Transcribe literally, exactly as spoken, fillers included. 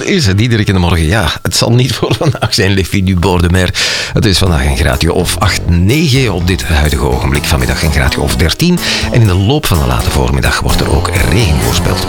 is het iedere keer morgen. Ja, het zal niet voor vandaag zijn, Liffie du Bordemer. Het is vandaag een graadje of acht, negen op dit huidige ogenblik. Vanmiddag een graadje of dertien. En in de loop van de late voormiddag wordt er ook regen voorspeld.